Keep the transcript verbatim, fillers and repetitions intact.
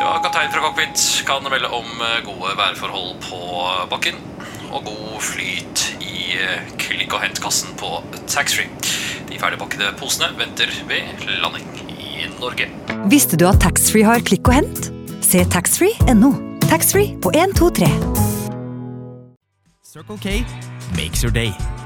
Ja, kaptein fra cockpit kan melde om gode værforhold på bakken og god flyt i klikk- og hentkassen på taxfree. De ferdigpakkede posene venter ved landing i Norge. Visste du at taxfree har klikk og hent? Se taxfree punktum no. Taxfree på en to tre. Circle K makes your day.